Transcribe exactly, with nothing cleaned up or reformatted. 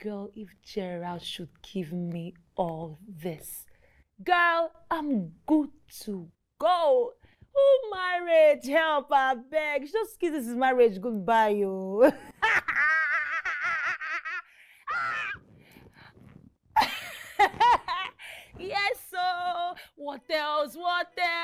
girl if Gerald should give me all this. Girl, I'm good to go. Oh, marriage, help, I beg. Just kiss this marriage goodbye, yo. Yes, so what else? What